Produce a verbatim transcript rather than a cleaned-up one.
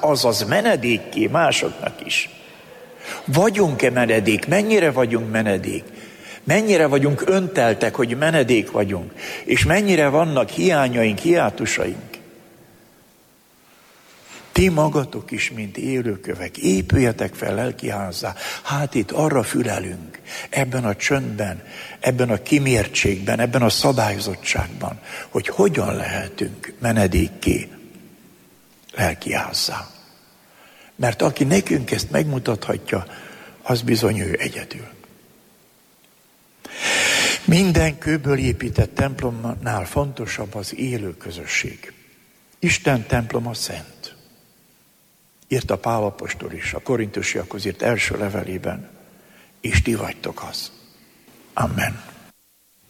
azaz menedékké másoknak is. Vagyunk-e menedék? Mennyire vagyunk menedék? Mennyire vagyunk önteltek, hogy menedék vagyunk? És mennyire vannak hiányaink, hiátusaink? Ti magatok is, mint élőkövek, épüljetek fel lelkiházzá. Hát itt arra fülelünk, ebben a csöndben, ebben a kimértségben, ebben a szabályozottságban, hogy hogyan lehetünk menedékké lelkiházzá. Mert aki nekünk ezt megmutathatja, az bizony ő egyedül. Minden kőből épített templomnál fontosabb az élő közösség. Isten temploma szent. Írta Pál apostol is a korintusiakhoz írt első levelében, és ti vagytok az. Amen.